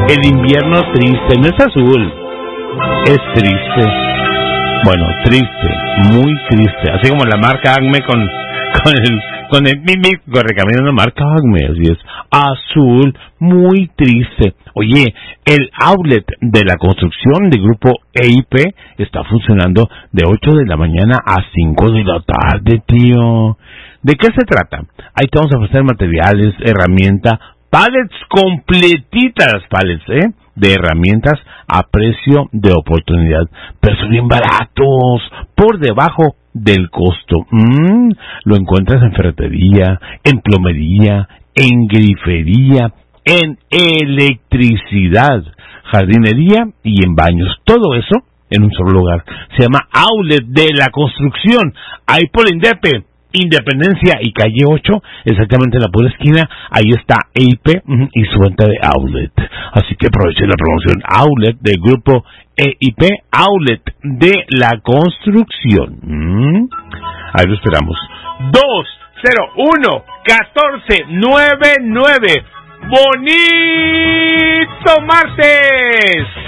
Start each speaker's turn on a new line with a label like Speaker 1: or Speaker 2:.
Speaker 1: El invierno triste, no es azul, es triste. Bueno, triste, muy triste. Así como la marca Acme con el Mimic Correcaminos, marca Acme, así es. Azul, muy triste. Oye, el outlet de la construcción del grupo EIP está funcionando de 8 de la mañana a 5 de la tarde, tío. ¿De qué se trata? Ahí te vamos a ofrecer materiales, herramientas, pallets completitas, de herramientas a precio de oportunidad, pero son bien baratos, por debajo del costo. Lo encuentras en ferretería, en plomería, en grifería, en electricidad, jardinería y en baños. Todo eso en un solo lugar. Se llama Outlet de la Construcción. Ahí por Independencia y calle 8, exactamente en la pura esquina, ahí está EIP y su venta de outlet. Así que aprovechen la promoción outlet del grupo EIP, outlet de la construcción. Ahí lo esperamos. 201-1499. ¡Bonito martes!